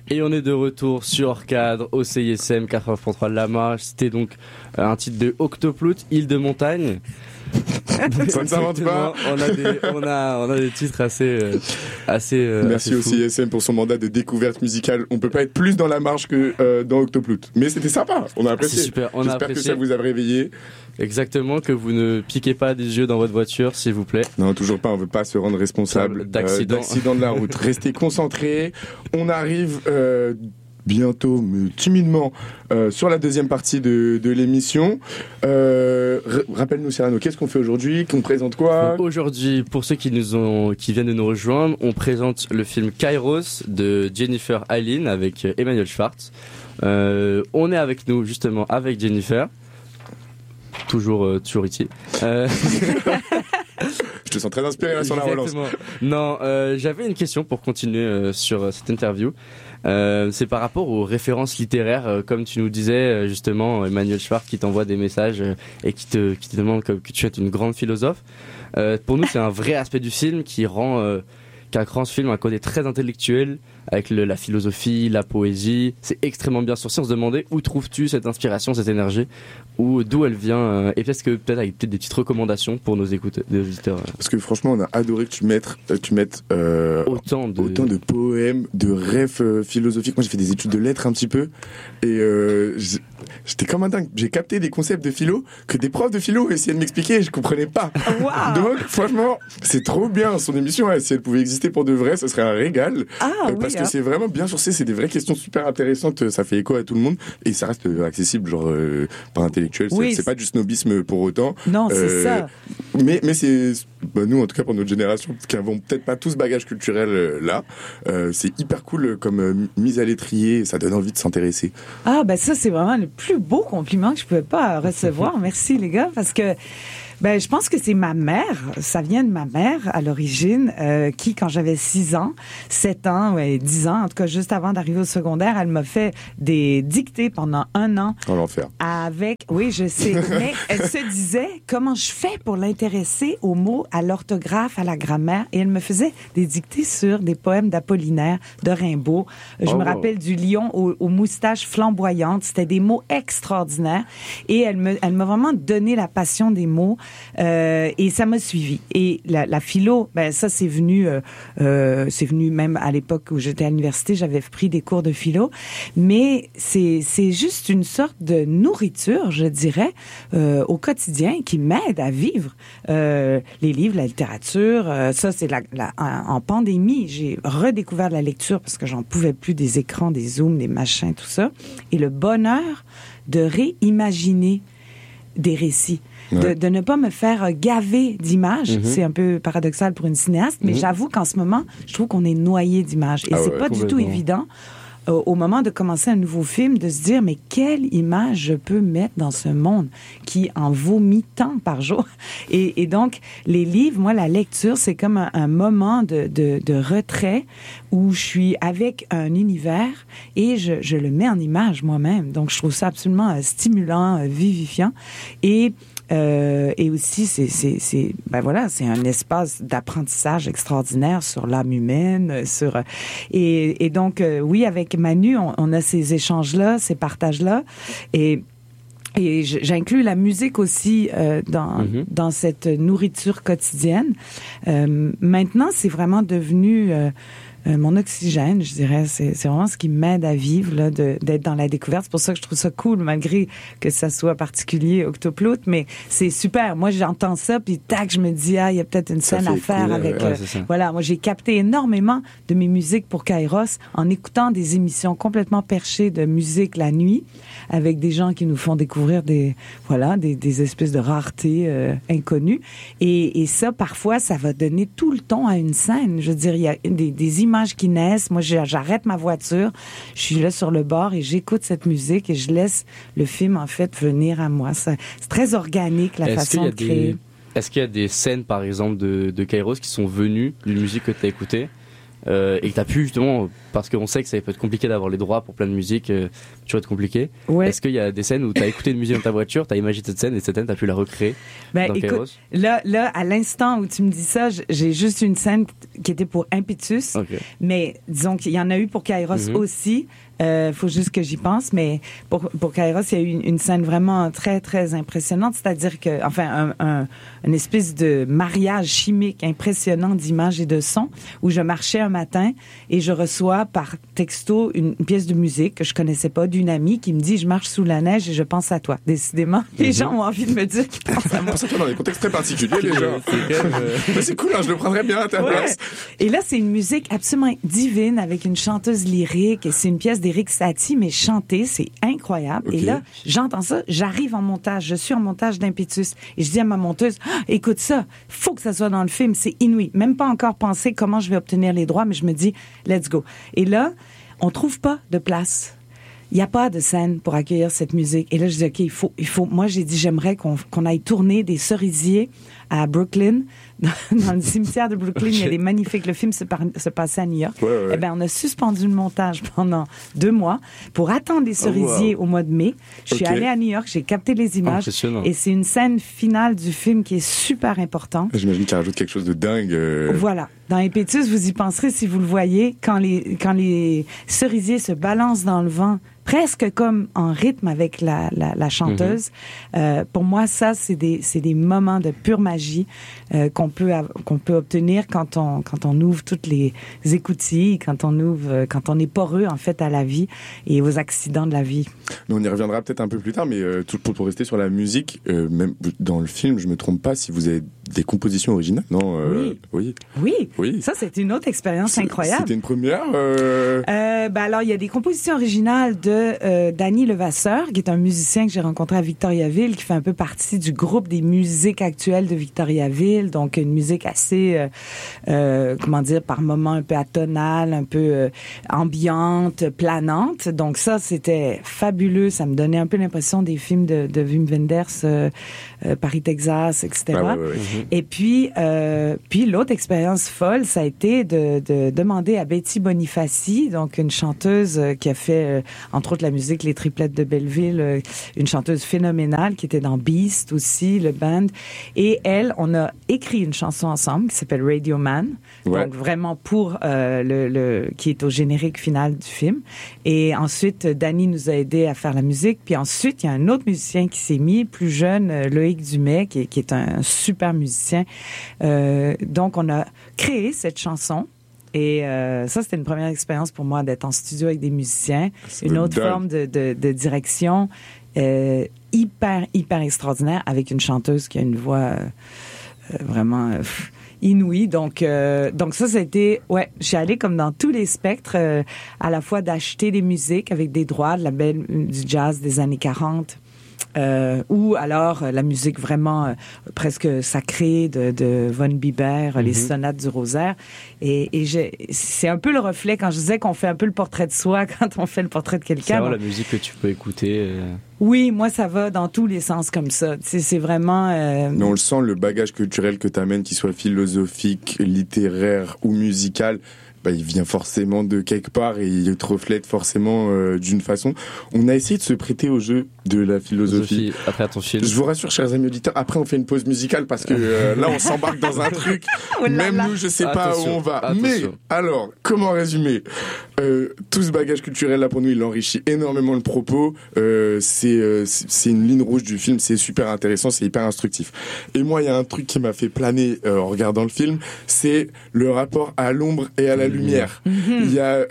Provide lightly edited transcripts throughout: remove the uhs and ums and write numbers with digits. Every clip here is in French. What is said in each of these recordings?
Et on est de retour sur Hors Cadre au CISM 89.3 Lama. C'était donc un titre de Octoplout, Île de montagne. Ça ne s'invente pas. On a des titres assez Merci assez au CISM pour son mandat de découverte musicale. On peut pas être plus dans la marge que dans Octoplout. Mais c'était sympa. On a apprécié. C'est super. J'espère que ça vous a réveillé. Exactement, que vous ne piquez pas des yeux dans votre voiture, s'il vous plaît. Non, toujours pas. On veut pas se rendre responsable d'accident de la route. Restez concentrés. On arrive bientôt, mais timidement, sur la deuxième partie de l'émission. Rappelle-nous, Cyrano, qu'est-ce qu'on fait aujourd'hui? Qu'on présente quoi? Aujourd'hui, pour ceux qui viennent de nous rejoindre, on présente le film Kairos de Jennifer Aline avec Emmanuel Schwartz. On est avec nous, justement, avec Jennifer. Toujours ici. Je te sens très inspiré là sur la relance. Non, j'avais une question pour continuer sur cette interview. C'est par rapport aux références littéraires, comme tu nous disais justement, Emmanuel Schwartz qui t'envoie des messages et qui te demande que tu es une grande philosophe. Pour nous, c'est un vrai aspect du film qui accroît ce film un côté très intellectuel avec la philosophie, la poésie. C'est extrêmement bien sourcé. On se demandait où trouves-tu cette inspiration, cette énergie, ou d'où elle vient, et peut-être avec des petites recommandations pour nos auditeurs. Parce que franchement, on a adoré que tu mettes autant de poèmes, de rêves philosophiques. Moi, j'ai fait des études de lettres un petit peu, et j'étais comme un dingue. J'ai capté des concepts de philo que des profs de philo essayaient de m'expliquer et je comprenais pas. Wow. Donc, franchement, c'est trop bien. Son émission, si elle pouvait exister pour de vrai, ce serait un régal. Parce que c'est vraiment bien sourcé, c'est des vraies questions super intéressantes, ça fait écho à tout le monde et ça reste accessible, genre par intellectuel. C'est pas du snobisme pour autant. Non, c'est ça. Mais c'est nous, en tout cas pour notre génération, qui avons peut-être pas tout ce bagage culturel là, c'est hyper cool comme mise à l'étrier, ça donne envie de s'intéresser. Ça c'est vraiment le plus beau compliment que je pouvais pas recevoir. Merci les gars, parce que je pense que c'est ma mère, ça vient de ma mère à l'origine, qui, quand j'avais 6 ans, 7 ans, 10 ans, en tout cas juste avant d'arriver au secondaire, elle m'a fait des dictées pendant 1 an. En l'enfer. Oui, je sais, mais elle se disait comment je fais pour l'intéresser aux mots, à l'orthographe, à la grammaire, et elle me faisait des dictées sur des poèmes d'Apollinaire, de Rimbaud. Je me rappelle du lion aux moustaches flamboyantes, c'était des mots extraordinaires, et elle m'a vraiment donné la passion des mots. Et ça m'a suivi. Et la philo, ça c'est venu même à l'époque où j'étais à l'université, j'avais pris des cours de philo, mais c'est juste une sorte de nourriture, je dirais, au quotidien qui m'aide à vivre. Les livres, la littérature, ça c'est en pandémie, j'ai redécouvert la lecture parce que j'en pouvais plus des écrans, des zooms, des machins, tout ça, et le bonheur de réimaginer des récits. De ne pas me faire gaver d'images. C'est un peu paradoxal pour une cinéaste, mais j'avoue qu'en ce moment, je trouve qu'on est noyé d'images. Et c'est pas du tout évident, au moment de commencer un nouveau film, de se dire, mais quelle image je peux mettre dans ce monde qui en vomit tant par jour. Et donc, les livres, moi, la lecture, c'est comme un moment de retrait où je suis avec un univers et je le mets en image moi-même. Donc, je trouve ça absolument stimulant, vivifiant. Et aussi, c'est un espace d'apprentissage extraordinaire sur l'âme humaine, et donc, oui, avec Manu, on a ces échanges-là, ces partages-là, et j'inclus la musique aussi dans cette nourriture quotidienne. Maintenant, c'est vraiment devenu mon oxygène, je dirais. C'est vraiment ce qui m'aide à vivre, là, d'être dans la découverte. C'est pour ça que je trouve ça cool, malgré que ça soit particulier, Octoplout, mais c'est super. Moi, j'entends ça, puis tac, je me dis, il y a peut-être une scène à faire avec... voilà, moi, j'ai capté énormément de mes musiques pour Kairos en écoutant des émissions complètement perchées de musique la nuit, avec des gens qui nous font découvrir des espèces de raretés inconnues. Et ça, parfois, ça va donner tout le ton à une scène. Je veux dire, il y a des images qui naissent. Moi, j'arrête ma voiture, je suis là sur le bord et j'écoute cette musique et je laisse le film, en fait, venir à moi. C'est très organique, la façon de créer. Est-ce qu'il y a des scènes, par exemple, de Kairos qui sont venues d'une musique que tu as écoutée et que t'as pu justement, parce qu'on sait que ça peut être compliqué d'avoir les droits pour plein de musique, toujours être compliqué. Ouais. Est-ce qu'il y a des scènes où t'as écouté une musique dans ta voiture, t'as imaginé cette scène et cette scène t'as pu la recréer dans écoute, Kairos? Là, à l'instant où tu me dis ça, j'ai juste une scène qui était pour Impetus, mais disons qu'il y en a eu pour Kairos aussi. Faut juste que j'y pense, mais pour Kairos, il y a eu une scène vraiment très, très impressionnante, c'est-à-dire que, enfin, une espèce de mariage chimique impressionnant d'images et de sons, où je marchais un matin et je reçois par texto une pièce de musique que je connaissais pas d'une amie qui me dit « Je marche sous la neige et je pense à toi ». Décidément, les gens ont envie de me dire qu'ils pensent à moi. Parce que dans des contextes très particuliers, les gens. Mais c'est cool, hein, je le prendrais bien à ta place. Et là, c'est une musique absolument divine avec une chanteuse lyrique et c'est une pièce d'Éric Satie, mais chantée, c'est incroyable. Et là, j'entends ça, j'arrive en montage, je suis en montage d'Impetus et je dis à ma monteuse, écoute ça, faut que ça soit dans le film, c'est inouï. Même pas encore pensé comment je vais obtenir les droits, mais je me dis, let's go. Et là, on trouve pas de place. Il n'y a pas de scène pour accueillir cette musique. Et là, je dis, OK, il faut. Moi, j'ai dit, j'aimerais qu'on aille tourner des cerisiers à Brooklyn, dans le cimetière de Brooklyn. Il y a des magnifiques. Le film se passait à New York. Eh ben, on a suspendu le montage pendant 2 mois pour attendre les cerisiers au mois de mai. Je suis allée à New York, j'ai capté les images. Et c'est une scène finale du film qui est super importante. J'imagine qu'il rajoute quelque chose de dingue. Voilà. Dans Impetus, vous y penserez si vous le voyez, quand les cerisiers se balancent dans le vent, presque comme en rythme avec la chanteuse. Pour moi, ça, c'est des moments de pure magie qu'on peut obtenir quand on ouvre toutes les écoutilles, quand on est poreux en fait à la vie et aux accidents de la vie. Mais on y reviendra peut-être un peu plus tard, mais pour rester sur la musique, même dans le film, je me trompe pas, si vous avez des compositions originales, non? Oui. Ça, c'est une autre expérience incroyable. C'était une première. Alors, il y a des compositions originales de Danny Levasseur, qui est un musicien que j'ai rencontré à Victoriaville, qui fait un peu partie du groupe des musiques actuelles de Victoriaville, donc une musique assez, par moments un peu atonale, un peu ambiante, planante. Donc ça, c'était fabuleux. Ça me donnait un peu l'impression des films de Wim Wenders, Paris, Texas, etc. Et puis l'autre expérience folle, ça a été de demander à Betty Bonifaci, donc une chanteuse qui a fait, entre autres, la musique Les Triplettes de Belleville, une chanteuse phénoménale qui était dans Beast aussi, le band. Et elle, on a écrit une chanson ensemble qui s'appelle Radio Man, donc vraiment pour qui est au générique final du film. Et ensuite, Danny nous a aidé à faire la musique. Puis ensuite, il y a un autre musicien qui s'est mis, plus jeune, Loïc Dumais, qui est un super musicien. Donc, on a créé cette chanson. Et ça, c'était une première expérience pour moi d'être en studio avec des musiciens. Une autre forme de direction hyper, hyper extraordinaire avec une chanteuse qui a une voix vraiment inouïe. Donc ça, c'était... Ouais, je suis allée comme dans tous les spectres, à la fois d'acheter des musiques avec des droits, de la belle, du jazz des années 40, ou alors la musique vraiment presque sacrée de Von Bieber, les sonates du Rosaire. Et c'est un peu le reflet quand je disais qu'on fait un peu le portrait de soi quand on fait le portrait de quelqu'un. C'est vraiment la musique que tu peux écouter. Oui, moi ça va dans tous les sens comme ça. C'est vraiment... Mais on le sent, le bagage culturel que tu amènes, qu'il soit philosophique, littéraire ou musical, il vient forcément de quelque part et il te reflète forcément d'une façon. On a essayé de se prêter au jeu de la philosophie. Après ton film. Je vous rassure, chers amis auditeurs, après on fait une pause musicale parce que là on s'embarque dans un truc. Même nous, je sais pas où on va. Attention. Mais alors, comment résumer tout ce bagage culturel là pour nous, il enrichit énormément le propos. C'est une ligne rouge du film. C'est super intéressant, c'est hyper instructif. Et moi, il y a un truc qui m'a fait planer en regardant le film, c'est le rapport à l'ombre et à la lumière. Il y a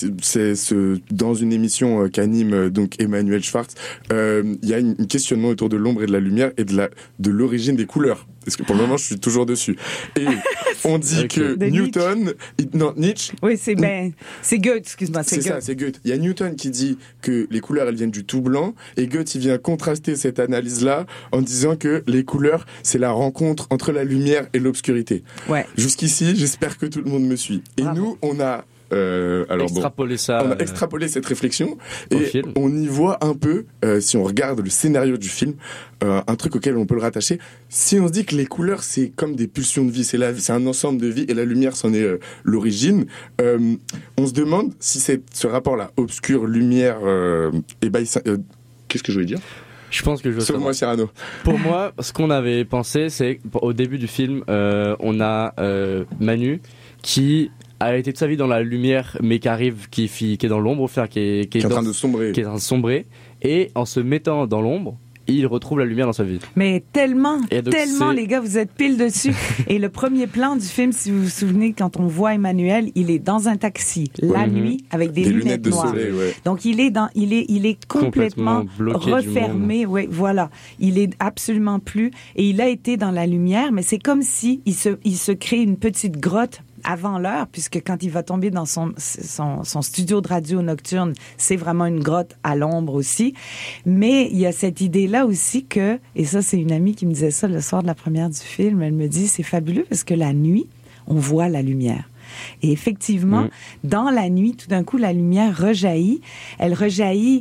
dans une émission qu'anime donc Emmanuel Schwartz, il y a un questionnement autour de l'ombre et de la lumière et de l'origine des couleurs. Parce que pour le moment, je suis toujours dessus. Et on dit que Newton... Nietzsche. Oui, c'est Goethe, excuse-moi. C'est ça, c'est Goethe. Il y a Newton qui dit que les couleurs, elles viennent du tout blanc. Et Goethe, il vient contraster cette analyse-là en disant que les couleurs, c'est la rencontre entre la lumière et l'obscurité. Ouais. Jusqu'ici, j'espère que tout le monde me suit. Et nous, on a On a extrapolé cette réflexion et on y voit un peu, si on regarde le scénario du film, un truc auquel on peut le rattacher. Si on se dit que les couleurs, c'est comme des pulsions de vie, c'est un ensemble de vie et la lumière, c'en est l'origine, on se demande si ce rapport-là, obscur, lumière, qu'est-ce que je voulais dire ? Je pense que je veux savoir. Moi, Cyrano. Pour moi, ce qu'on avait pensé, c'est qu'au début du film, on a Manu qui a été toute sa vie dans la lumière, mais qui arrive, qui est dans l'ombre, qui est en train de sombrer. Et en se mettant dans l'ombre, il retrouve la lumière dans sa vie. Mais tellement, les gars, vous êtes pile dessus. Et le premier plan du film, si vous vous souvenez, quand on voit Emmanuel, il est dans un taxi, la nuit, avec des lunettes de noires. Soleil, ouais. Donc il est complètement refermé. Oui, voilà. Il est absolument plus. Et il a été dans la lumière, mais c'est comme si il se crée une petite grotte avant l'heure, puisque quand il va tomber dans son studio de radio nocturne, c'est vraiment une grotte à l'ombre aussi. Mais il y a cette idée-là aussi que, et ça c'est une amie qui me disait ça le soir de la première du film, elle me dit c'est fabuleux parce que la nuit, on voit la lumière. Et effectivement, dans la nuit, tout d'un coup, la lumière rejaillit. Elle rejaillit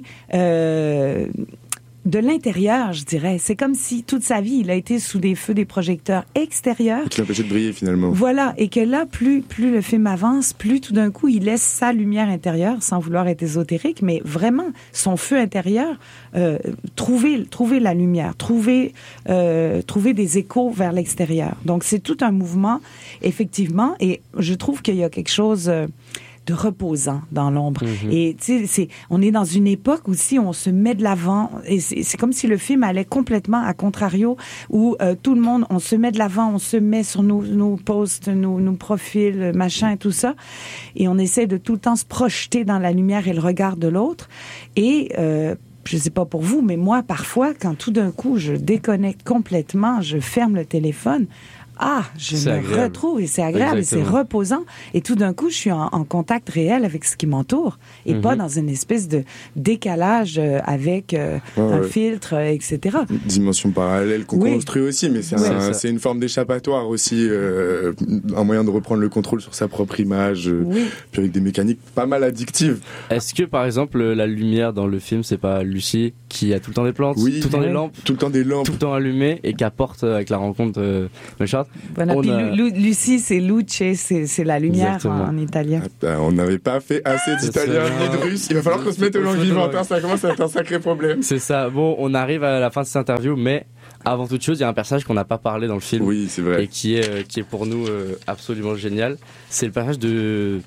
de l'intérieur, je dirais. C'est comme si toute sa vie, il a été sous des feux des projecteurs extérieurs. Qui l'empêchait de briller finalement. Voilà, et que là, plus le film avance, plus tout d'un coup, il laisse sa lumière intérieure, sans vouloir être ésotérique, mais vraiment, son feu intérieur, trouver la lumière, trouver des échos vers l'extérieur. Donc, c'est tout un mouvement, effectivement, et je trouve qu'il y a quelque chose de reposant dans l'ombre. Et tu sais, on est dans une époque aussi où on se met de l'avant, et c'est comme si le film allait complètement à contrario, où tout le monde, on se met de l'avant, on se met sur nos posts, nos profils, machin et tout ça, et on essaie de tout le temps se projeter dans la lumière et le regard de l'autre. Et je sais pas pour vous, mais moi, parfois, quand tout d'un coup, je déconnecte complètement, je ferme le téléphone, je me retrouve et c'est agréable. Exactement. Et c'est reposant. Et tout d'un coup, je suis en contact réel avec ce qui m'entoure et pas dans une espèce de décalage avec un filtre, etc. Une dimension parallèle qu'on construit aussi, mais c'est une forme d'échappatoire aussi, un moyen de reprendre le contrôle sur sa propre image, puis avec des mécaniques pas mal addictives. Est-ce que, par exemple, la lumière dans le film, c'est pas Lucie qui a tout le temps des plantes, tout le temps des lampes, tout le temps allumées et qui apporte avec la rencontre de Richard? Voilà, Lucie, c'est luce, c'est la lumière en italien. On n'avait pas fait assez d'italien ni de russe. Il va falloir qu'on se mette aux langues vivantes. Ça commence à être un sacré problème. C'est ça. Bon, on arrive à la fin de cette interview, mais avant toute chose, il y a un personnage qu'on n'a pas parlé dans le film. Oui, c'est vrai. Et qui est pour nous absolument génial. C'est le personnage de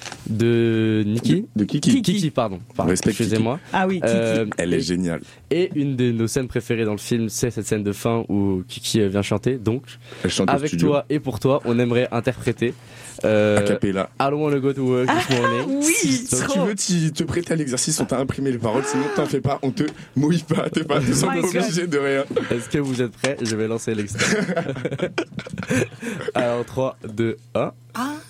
Nikki. De Kiki. Kiki, pardon. Excusez-moi. Ah oui, Kiki. Elle est géniale. Et une de nos scènes préférées dans le film, c'est cette scène de fin où Kiki vient chanter. Donc, avec toi et pour toi, on aimerait interpréter a cappella. I don't wanna go to work this morning. Oui, si tu veux te prêter à l'exercice, on t'a imprimé les paroles, sinon t'en fais pas, on te mouille pas, t'es pas obligé de rien. Est-ce que vous êtes prêts? Je vais lancer l'extrait. Alors 3, 2, 1.